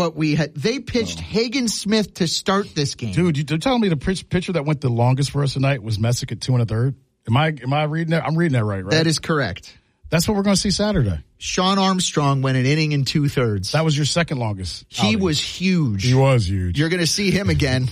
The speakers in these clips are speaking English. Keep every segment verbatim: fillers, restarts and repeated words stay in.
what we had. They pitched oh. Hagen Smith to start this game. Dude, you're telling me the pitch, pitcher that went the longest for us tonight was Messick at two and a third? Am I am I reading that? I'm reading that right, right? That is correct. That's what we're going to see Saturday. Sean Armstrong went an inning and two thirds. That was your second longest. He outing. was huge. He was huge. You're going to see him again.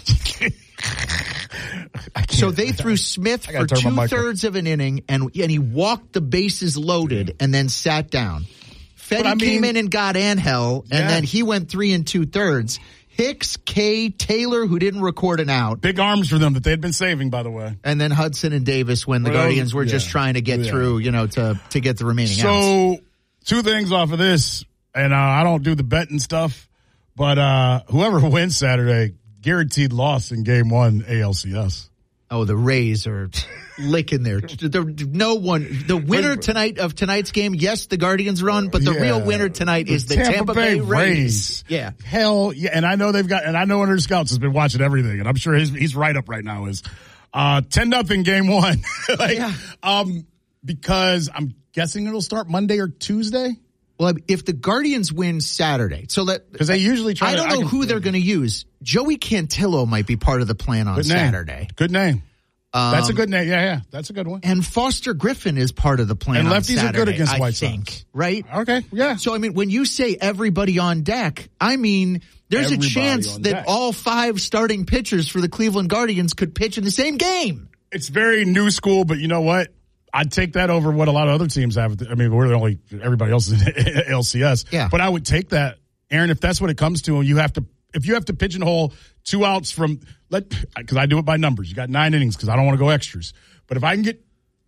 So they threw Smith for two-thirds of an inning, and, and he walked the bases loaded and then sat down. Fetty I mean, came in and got Angel, and yeah. then he went three and two-thirds. Hicks, Kay, Taylor, who didn't record an out. Big arms for them that they had been saving, by the way. And then Hudson and Davis when the well, Guardians were yeah. just trying to get yeah. through, you know, to, to get the remaining so, outs. So, two things off of this, and uh, I don't do the betting stuff, but uh, whoever wins Saturday, guaranteed loss in game one A L C S. Oh, the Rays are licking their the, no one. The winner tonight of tonight's game, yes, the Guardians run, but the yeah. real winner tonight is the, the Tampa, Tampa Bay, Bay Rays. Rays. Yeah, hell yeah, and I know they've got, and I know Under Scouts has been watching everything, and I'm sure his, he's right up right now is uh, ten nothing game one. like, yeah. um, because I'm guessing it'll start Monday or Tuesday. Well, if the Guardians win Saturday, so that because they usually try. I don't to, know I can, who they're going to use. Joey Cantillo might be part of the plan on good Saturday. Good name. Um, that's a good name. Yeah, yeah, that's a good one. And Foster Griffin is part of the plan. And on lefties Saturday, are good against I White think, Sox, right? Okay, yeah. So I mean, when you say everybody on deck, I mean there's everybody a chance that deck. all five starting pitchers for the Cleveland Guardians could pitch in the same game. It's very new school, but you know what? I'd take that over what a lot of other teams have. I mean, we're the only, everybody else is in L C S. Yeah. But I would take that, Aaron, if that's what it comes to, and you have to, if you have to pigeonhole two outs from, let, because I do it by numbers. You got nine innings because I don't want to go extras. But if I can get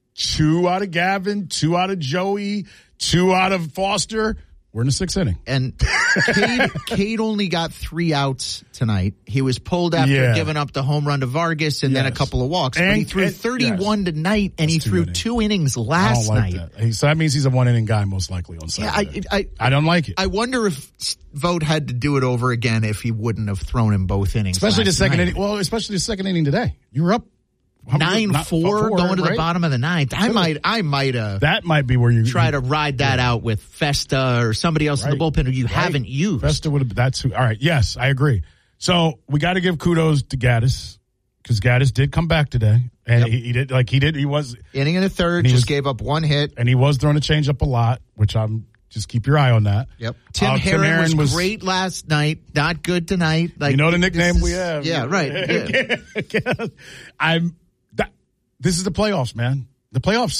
two out of Gavin, two out of Joey, two out of Foster, we're in the sixth inning. And Cade, Cade only got three outs tonight. He was pulled after yeah. giving up the home run to Vargas and yes. then a couple of walks. And, but he threw and, thirty-one yes. tonight, and That's he threw innings. two innings last I don't like night. That. So that means he's a one-inning guy most likely on Saturday. Yeah, I, I, I don't like it. I wonder if Vogt had to do it over again if he wouldn't have thrown him both innings. Especially the second night. inning. Well, especially the second inning today. You were up. Nine four going to right? the bottom of the ninth. I might, I might uh, that might be where you try you, to ride that yeah. out with Festa or somebody else right. in the bullpen who you right. haven't used. Festa would have. That's who. All right. Yes, I agree. So we got to give kudos to Gaddis because Gaddis did come back today, and yep. he, he did like he did. He was inning and a third. Just was, gave up one hit, and he was throwing a changeup a lot, which I'm. Just keep your eye on that. Yep. Tim, uh, Herron, Tim Herron was, was great last night. Not good tonight. Like, you know the nickname is, we have. Yeah. Right. Yeah. I'm. This is the playoffs, man. The playoffs.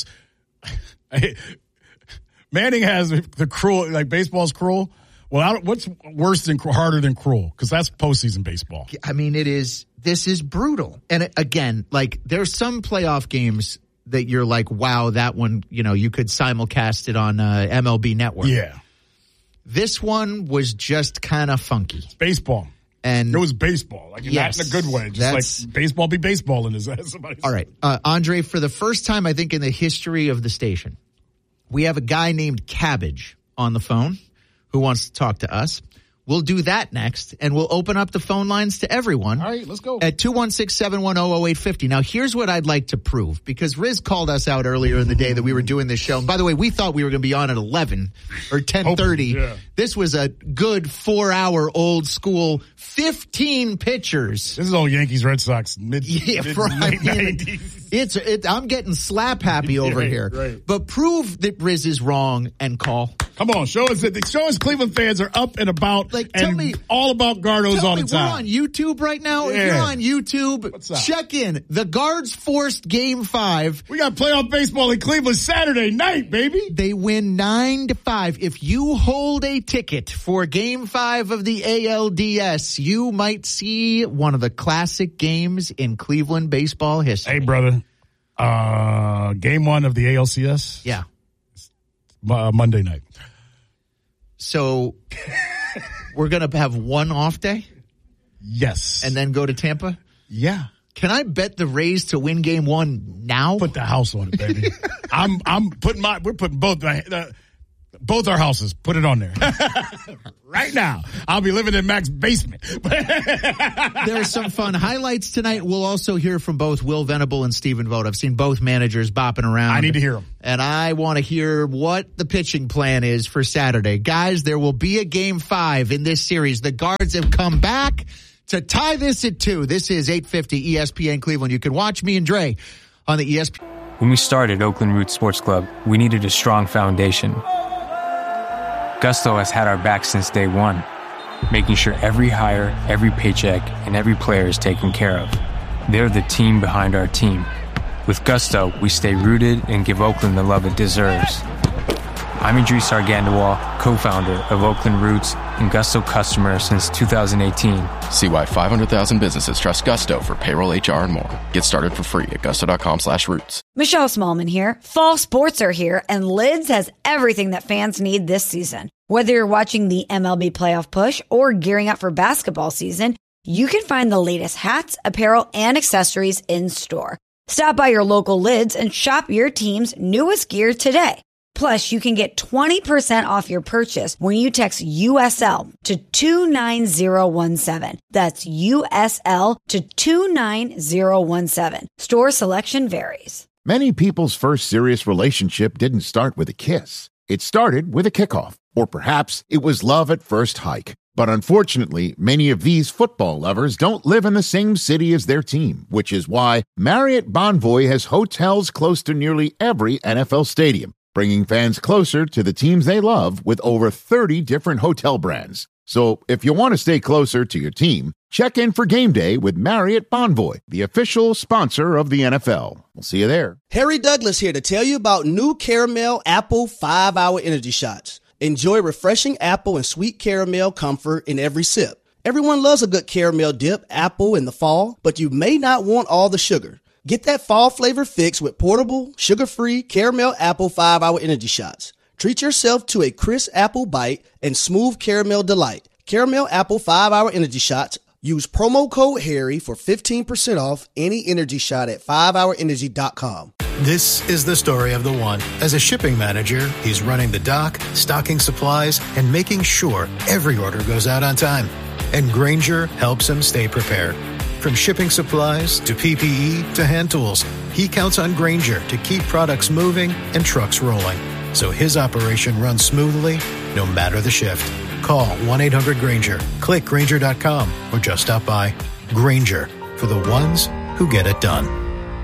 Manning has the cruel, like baseball's cruel. Well, what's worse than harder than cruel? Because that's postseason baseball. I mean, it is. This is brutal. And again, like there's some playoff games that you're like, wow, that one. You know, you could simulcast it on uh, M L B Network. Yeah. This one was just kind of funky. It's baseball. And it was baseball, like yes, not in a good way. Just like baseball be baseball in his ass. All right. Uh, Andre, for the first time, I think, in the history of the station, we have a guy named Cabbage on the phone who wants to talk to us. We'll do that next, and we'll open up the phone lines to everyone. All right, let's go. At two one six, seven one zero, zero eight five zero. Now, here's what I'd like to prove, because Riz called us out earlier in the day that we were doing this show. And by the way, we thought we were going to be on at eleven or ten thirty. Yeah. This was a good four-hour old-school fifteen pitchers. This is all Yankees, Red Sox, mid, yeah, mid right. late nineties. It's, it, I'm getting slap happy over right, here. Right. But prove that Riz is wrong and call. Come on, show us that. Show us Cleveland fans are up and about, like, and tell me, all about Gardos all the me, time. We're on YouTube right now. Yeah. If you're on YouTube, check in. The Guards forced Game Five. We got playoff baseball in Cleveland Saturday night, baby. They win nine to five. If you hold a ticket for Game Five of the A L D S, you might see one of the classic games in Cleveland baseball history. Hey, brother. Uh, game one of the A L C S? Yeah. Uh, Monday night. So we're going to have one off day? Yes. And then go to Tampa? Yeah. Can I bet the Rays to win game one now? Put the house on it, baby. I'm I'm putting my we're putting both the, the Both our houses. Put it on there. Right now. I'll be living in Mac's basement. There's some fun highlights tonight. We'll also hear from both Will Venable and Stephen Vogt. I've seen both managers bopping around. I need to hear them. And I want to hear what the pitching plan is for Saturday. Guys, there will be a game five in this series. The Guards have come back to tie this at two. This is eight fifty E S P N Cleveland. You can watch me and Dre on the E S P N. When we started Oakland Roots Sports Club, we needed a strong foundation. Gusto has had our back since day one, making sure every hire, every paycheck, and every player is taken care of. They're the team behind our team. With Gusto, we stay rooted and give Oakland the love it deserves. I'm Idris Argandawal, co-founder of Oakland Roots and Gusto customer since two thousand eighteen. See why five hundred thousand businesses trust Gusto for payroll, H R, and more. Get started for free at gusto.com slash roots. Michelle Smallman here. Fall sports are here, and Lids has everything that fans need this season. Whether you're watching the M L B playoff push or gearing up for basketball season, you can find the latest hats, apparel, and accessories in store. Stop by your local Lids and shop your team's newest gear today. Plus, you can get twenty percent off your purchase when you text U S L to two nine zero one seven. That's U S L to two nine zero one seven. Store selection varies. Many people's first serious relationship didn't start with a kiss. It started with a kickoff. Or perhaps it was love at first hike. But unfortunately, many of these football lovers don't live in the same city as their team, which is why Marriott Bonvoy has hotels close to nearly every N F L stadium, bringing fans closer to the teams they love with over thirty different hotel brands. So if you want to stay closer to your team, check in for game day with Marriott Bonvoy, the official sponsor of the N F L. We'll see you there. Harry Douglas here to tell you about new Caramel Apple five hour Energy Shots. Enjoy refreshing apple and sweet caramel comfort in every sip. Everyone loves a good caramel dip apple in the fall, but you may not want all the sugar. Get that fall flavor fix with portable, sugar-free Caramel Apple five hour Energy Shots. Treat yourself to a crisp apple bite and smooth caramel delight. Caramel Apple five hour Energy Shots. Use promo code Harry for fifteen percent off any energy shot at five hour energy dot com. This is the story of the one. As a shipping manager, he's running the dock, stocking supplies, and making sure every order goes out on time. And Grainger helps him stay prepared. From shipping supplies to P P E to hand tools, he counts on Grainger to keep products moving and trucks rolling, so his operation runs smoothly no matter the shift. Call one eight hundred Grainger, click Grainger dot com, or just stop by. Grainger, for the ones who get it done.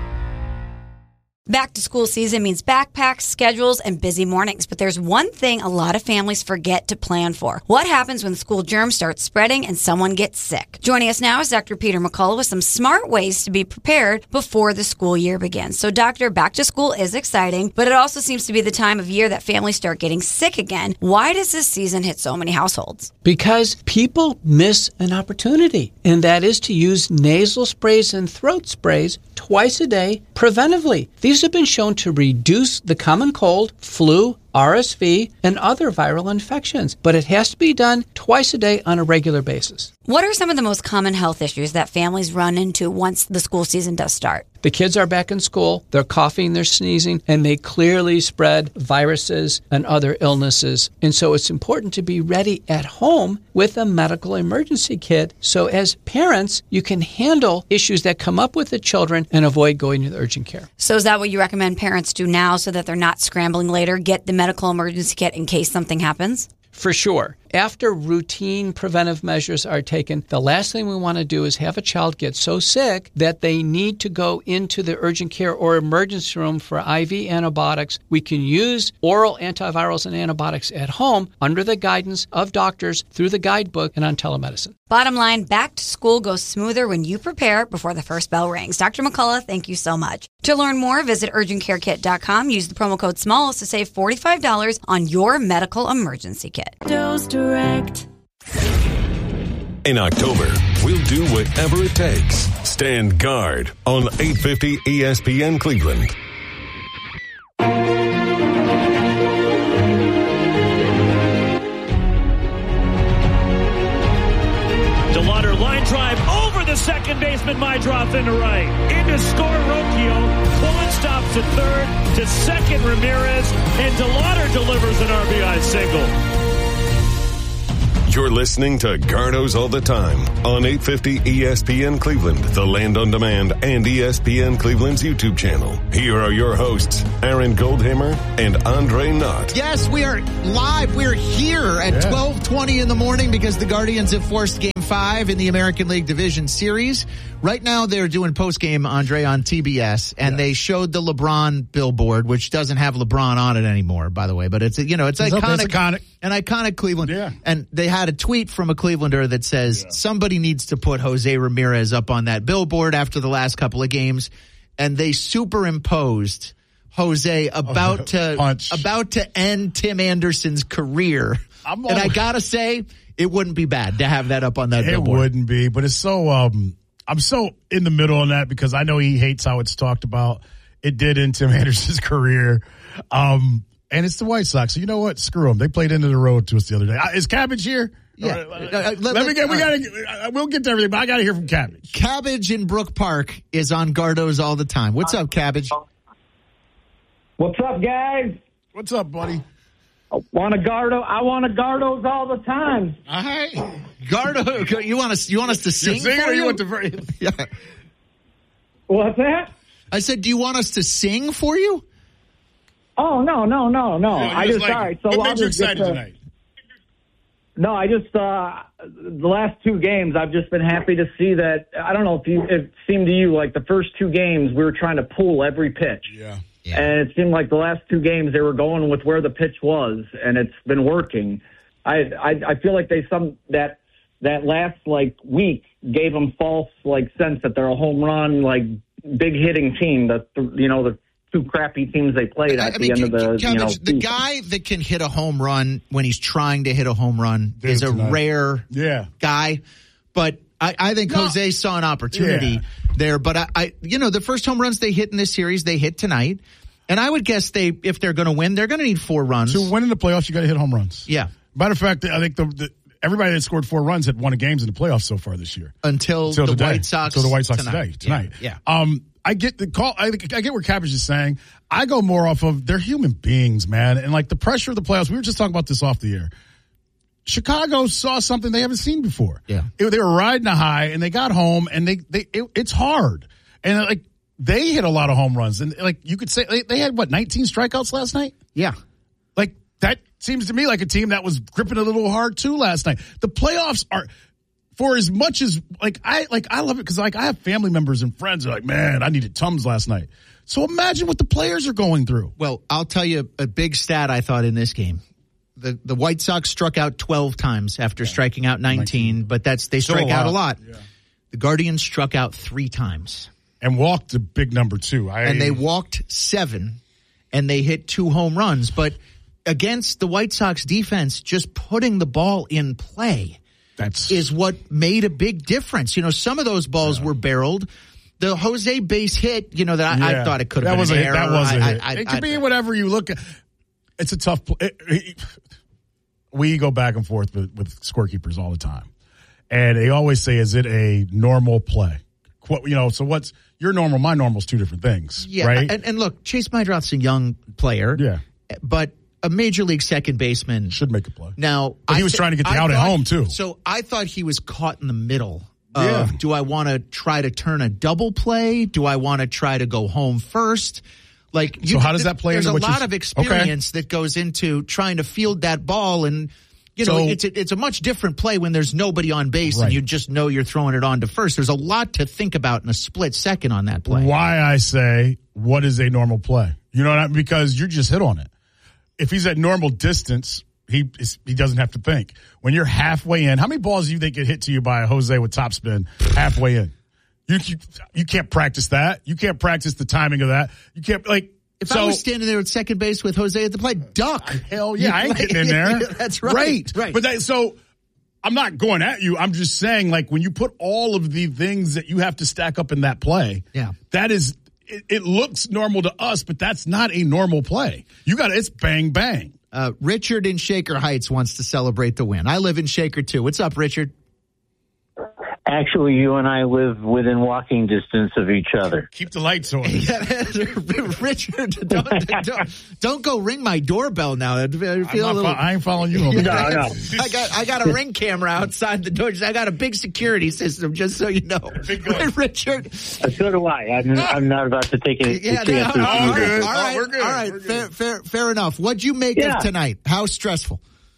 Back to school season means backpacks, schedules, and busy mornings. But there's one thing a lot of families forget to plan for. What happens when school germs start spreading and someone gets sick? Joining us now is Doctor Peter McCullough with some smart ways to be prepared before the school year begins. So, Doctor, back to school is exciting, but it also seems to be the time of year that families start getting sick again. Why does this season hit so many households? Because people miss an opportunity, and that is to use nasal sprays and throat sprays twice a day preventively. These have been shown to reduce the common cold, flu, R S V, and other viral infections, but it has to be done twice a day on a regular basis. What are some of the most common health issues that families run into once the school season does start? The kids are back in school, they're coughing, they're sneezing, and they clearly spread viruses and other illnesses. And so it's important to be ready at home with a medical emergency kit, so as parents, you can handle issues that come up with the children and avoid going to the urgent care. So is that what you recommend parents do now so that they're not scrambling later? Get the medical emergency kit in case something happens? For sure. After routine preventive measures are taken, the last thing we want to do is have a child get so sick that they need to go into the urgent care or emergency room for I V antibiotics. We can use oral antivirals and antibiotics at home under the guidance of doctors through the guidebook and on telemedicine. Bottom line, back to school goes smoother when you prepare before the first bell rings. Doctor McCullough, thank you so much. To learn more, visit urgent care kit dot com. Use the promo code SMALLS to save forty-five dollars on your medical emergency kit. Dose Direct. In October, we'll do whatever it takes. Stand guard on eight fifty E S P N Cleveland. DeLauder line drive over the to second baseman Maedroff into right. Into score Rocchio. Quan stops at third. To second Ramirez. And DeLauder delivers an R B I single. You're listening to Gardos All the Time on eight fifty E S P N Cleveland, the Land on Demand, and E S P N Cleveland's YouTube channel. Here are your hosts, Aaron Goldhammer and Andre Knott. Yes, we are live. We're here at yeah. twelve twenty in the morning because the Guardians have forced Game five in the American League Division Series. Right now they're doing postgame, Andre, on T B S, and yeah. they showed the LeBron billboard, which doesn't have LeBron on it anymore, by the way, but it's, you know, it's, it's iconic, it's iconic. An iconic Cleveland. Yeah. And they had a tweet from a Clevelander that says yeah. somebody needs to put Jose Ramirez up on that billboard after the last couple of games, and they superimposed Jose about oh, to punch. about to end Tim Anderson's career. I'm and I gotta say, it wouldn't be bad to have that up on that it billboard. It wouldn't be, but it's so um I'm so in the middle on that because I know he hates how it's talked about. It did end Tim Anderson's career. Um and it's the White Sox. So you know what? Screw them. They played into the road to us the other day. Is Cabbage here? Yeah. Uh, let, let, let me get, we gotta, we'll get to everything, but I gotta hear from Cabbage. Cabbage in Brook Park is on Gardos all the time. What's up, Cabbage? What's up, guys? What's up, buddy? I want a Gardo. I want a Gardos all the time. All right, Gardo. You want us? You want us to sing? For you? You want to, yeah. What's that? I said, do you want us to sing for you? Oh no, no, no, no! Yeah, I just like, all right. So what I'll makes you just excited get to, tonight? No, I just uh the last two games I've just been happy to see that. I don't know if you it seemed to you like the first two games we were trying to pull every pitch. Yeah. Yeah. And it seemed like the last two games they were going with where the pitch was, and it's been working. I I, I feel like they some that that last like week gave them false like sense that they're a home run like big hitting team. That you know the two crappy teams they played at I mean, the end of the Cabbage, you know the guy that can hit a home run when he's trying to hit a home run Dude, is a tonight. rare yeah. guy, but. I, I think no. Jose saw an opportunity yeah. there, but I, I, you know, the first home runs they hit in this series, they hit tonight. And I would guess they, if they're going to win, they're going to need four runs. To win in the playoffs, you got to hit home runs. Yeah. Matter of fact, I think the, the everybody that scored four runs had won a games in the playoffs so far this year. Until, Until the today. White Sox. Until the White Sox tonight. today, tonight. Yeah. yeah. Um, I get the call. I, I get what Cabbage is saying. I go more off of they're human beings, man. And like the pressure of the playoffs, we were just talking about this off the air. Chicago saw something they haven't seen before. Yeah. It, they were riding a high and they got home and they, they, it, it's hard. And like, they hit a lot of home runs and like you could say they, they had what, nineteen strikeouts last night? Yeah. Like that seems to me like a team that was gripping a little hard too last night. The playoffs are for as much as like, I, like, I love it because like I have family members and friends who are like, man, I needed Tums last night. So imagine what the players are going through. Well, I'll tell you a big stat I thought in this game. The the White Sox struck out twelve times after yeah. striking out nineteen, but that's they strike out a lot. Yeah. The Guardians struck out three times. And walked a big number two. I, and they walked seven, and they hit two home runs. But against the White Sox defense, just putting the ball in play that's is what made a big difference. You know, some of those balls yeah. were barreled. The Jose base hit, you know, that I, yeah. I thought it could have been was an a, error. That was a I, hit. I, I, it could I, be whatever you look at. It's a tough play. It, it, we go back and forth with, with scorekeepers all the time. And they always say, is it a normal play? You know, so what's your normal, my normal is two different things, yeah, right? And, and look, Chase Maedroff's a young player. Yeah. But a major league second baseman. Should make a play. Now, but he was th- trying to get the I out thought, at home, too. So I thought he was caught in the middle. Of, yeah. Do I want to try to turn a double play? Do I want to try to go home first? Like, you, so how does that play? There's into a what lot you, of experience okay. that goes into trying to field that ball, and you know, so, it's a, it's a much different play when there's nobody on base right. and you just know you're throwing it on to first. There's a lot to think about in a split second on that play. Why I say, what is a normal play? You know what I mean? Because you just hit on it. If he's at normal distance, he he doesn't have to think. When you're halfway in, how many balls do you think get hit to you by a Jose with topspin halfway in? You, you you can't practice that. You can't practice the timing of that. You can't like. If so, I was standing there at second base with Jose at the plate, duck. Hell yeah, I ain't getting in there. That's right. Right. right. But that, so I'm not going at you. I'm just saying, like, when you put all of the things that you have to stack up in that play, yeah, that is, it, it looks normal to us, but that's not a normal play. You got it's bang, bang. Uh, Richard in Shaker Heights wants to celebrate the win. I live in Shaker too. What's up, Richard? Hey, Actually, you and I live within walking distance of each other. Keep the lights on. Richard, don't, don't, don't go ring my doorbell now. I feel I'm a little, fo- I ain't following you. No, no. I got I got a ring camera outside the door. I got a big security system, just so you know. Richard. So do I. I'm, I'm not about to take any Yeah, chances. no, all, good. all right, Oh, we're good. all right. We're good. Fair, fair, fair enough. What'd you make Yeah. of tonight? How stressful?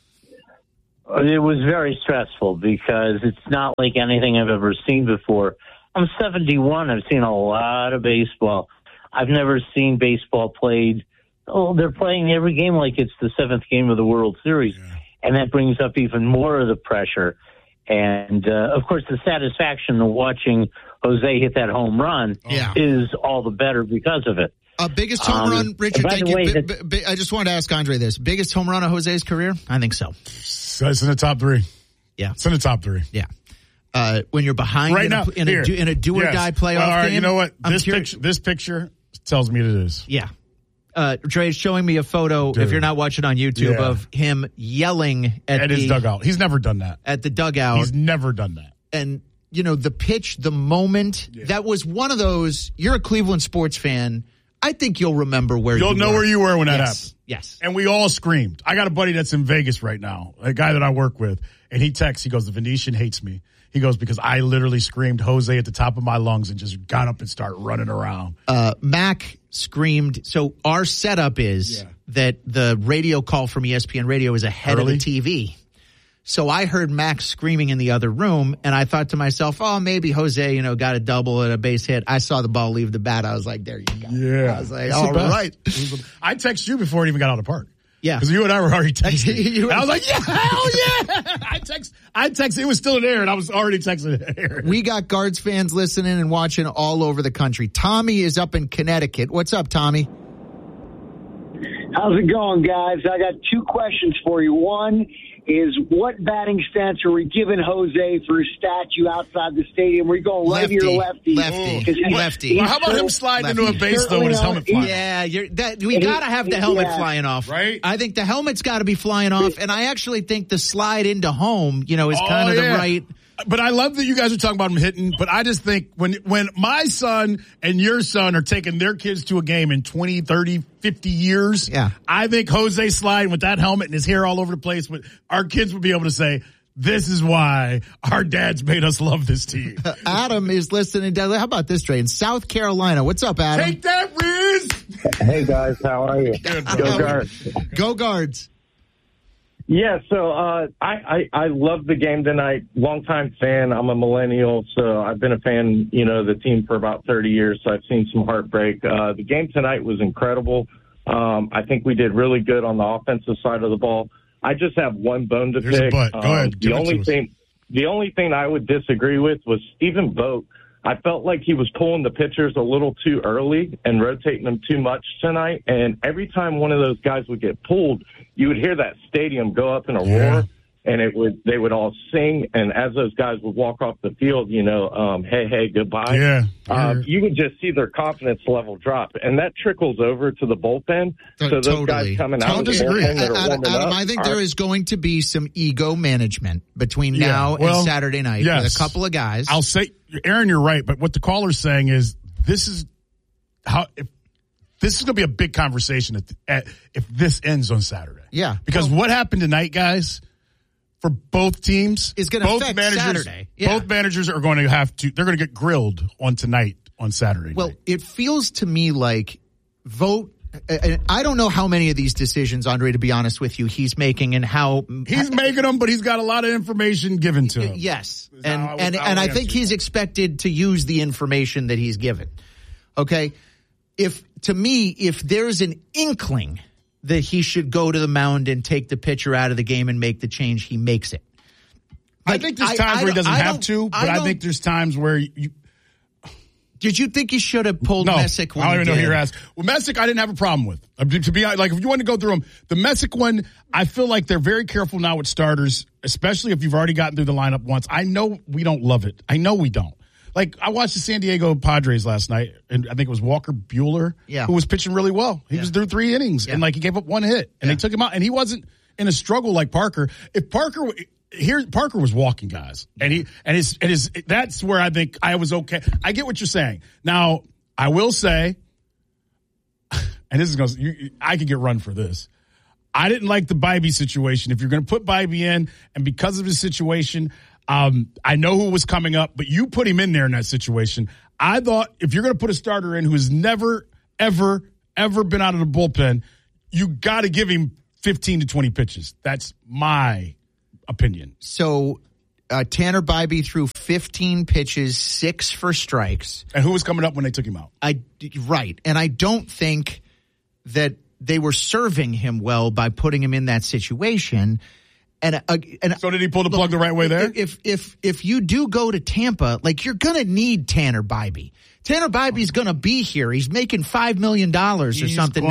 It was very stressful because it's not like anything I've ever seen before. I'm seventy-one. I've seen a lot of baseball. I've never seen baseball played. Oh, they're playing every game like it's the seventh game of the World Series. Yeah. And that brings up even more of the pressure. And, uh, of course, the satisfaction of watching Jose hit that home run yeah. is all the better because of it. Uh, biggest home um, run, Richard, by thank the you. way, B- that, b- b- I just wanted to ask Andre this. Biggest home run of Jose's career? I think so. So it's in the top three. Yeah. It's in the top three. Yeah. Uh, when you're behind right in, now, a, in, here. a, do, in a do or yes. die playoff well, all right, game. You know what? I'm This curious- picture, this picture tells me it is. Yeah. Uh, Dre is showing me a photo, Dude. if you're not watching on YouTube, Yeah. of him yelling at, At the, his dugout. He's never done that. At the dugout. He's never done that. And, you know, the pitch, the moment, yeah. that was one of those, you're a Cleveland sports fan. I think you'll remember where You'll you know were. where you were when that yes. happened. Yes. And we all screamed. I got a buddy that's in Vegas right now, a guy that I work with, and he texts, he goes, the Venetian hates me. He goes, because I literally screamed Jose at the top of my lungs and just got up and started running around. Uh, Mac screamed. So our setup is yeah. that the radio call from E S P N Radio is ahead Early? of the T V. So I heard Max screaming in the other room, and I thought to myself, oh, maybe Jose, you know, got a double and a base hit. I saw the ball leave the bat. I was like, there you go. Yeah. I was like, all right. I texted you before it even got out of the park. Yeah. Because you and I were already texting. you I was like, yeah, hell yeah. I text, I texted, it was still in air, and I was already texting Aaron. We got Guards fans listening and watching all over the country. Tommy is up in Connecticut. What's up, Tommy? How's it going, guys? I got two questions for you. One is, what batting stance are we giving Jose for his statue outside the stadium? We're going lefty, righty or lefty? Lefty. He's, lefty. Well, how about him sliding into a base, though, with his helmet flying Yeah, you're, that, we got to have the helmet yeah. flying off. Right? I think the helmet's got to be flying off, and I actually think the slide into home, you know, is oh, kind of yeah. the right... But I love that you guys are talking about him hitting, but I just think when when my son and your son are taking their kids to a game in twenty, thirty, fifty years, yeah. I think Jose sliding with that helmet and his hair all over the place, but our kids would be able to say, this is why our dads made us love this team. Adam is listening. How about this, Trey? In South Carolina. What's up, Adam? Take that, Riz! Hey, guys. How are you? Good, Go Guards. Go Guards. Yeah, so uh, I, I, I love the game tonight. Longtime fan. I'm a millennial, so I've been a fan, you know, of the team for about thirty years, so I've seen some heartbreak. Uh, the game tonight was incredible. Um, I think we did really good on the offensive side of the ball. I just have one bone to There's pick. A butt. Go um, ahead. The Give only thing, the only thing I would disagree with was Stephen Vogt. I felt like he was pulling the pitchers a little too early and rotating them too much tonight. And every time one of those guys would get pulled, you would hear that stadium go up in a yeah. roar, and it would they would all sing. And as those guys would walk off the field, you know, um, hey, hey, goodbye. Yeah. Uh, you would just see their confidence level drop, and that trickles over to the bullpen. Uh, so those totally. guys coming out of the disagree. bullpen that are Adam, warming Adam up I think are, there is going to be some ego management between Yeah. now well, and Saturday night yes. with a couple of guys. I'll say, Aaron, you're right, but what the caller's saying is this is how if this is going to be a big conversation at, the, at if this ends on Saturday. Yeah. Because well, what happened tonight, guys, for both teams is going to both affect managers, Saturday. Yeah. Both managers are going to have to, they're going to get grilled on tonight on Saturday Well, night. it feels to me like vote. I don't know how many of these decisions, Andre, to be honest with you, he's making and how he's making them, but he's got a lot of information given to him. Yes. Is And, how- and, how and I I think answer he's that. expected to use the information that he's given. Okay. If, to me, if there's an inkling that he should go to the mound and take the pitcher out of the game and make the change, he makes it. Like, I think there's I- times I where he don't- doesn't I have don't- to, but I I, don't- think there's times where you. Did you think he should have pulled No, Messick when I don't he even know who did? you're asking. Well, Messick, I didn't have a problem with. Uh, To be like, if you want to go through them, the Messick one, I feel like they're very careful now with starters, especially if you've already gotten through the lineup once. I know we don't love it. I know we don't. Like, I watched the San Diego Padres last night, and I think it was Walker Buehler Yeah. who was pitching really well. He Yeah. was through three innings, Yeah. and like he gave up one hit, and Yeah. they took him out, and he wasn't in a struggle like Parker. If Parker, here Parker was walking guys, and he and his and his that's where I think I was okay. I get what you're saying. Now I will say, and this is going to I could get run for this. I didn't like the Bybee situation. If you're going to put Bybee in, and because of his situation, um, I know who was coming up, but you put him in there in that situation. I thought if you're going to put a starter in who has never, ever, ever been out of the bullpen, you got to give him fifteen to twenty pitches. That's my opinion. So uh, Tanner Bybee threw fifteen pitches, six for strikes. And who was coming up when they took him out? I right, and I don't think that they were serving him well by putting him in that situation. And, uh, and so did he pull the plug the right way there? If if if you do go to Tampa, like you're gonna need Tanner Bybee. Tanner Bybee's gonna be here. He's making five million dollars or something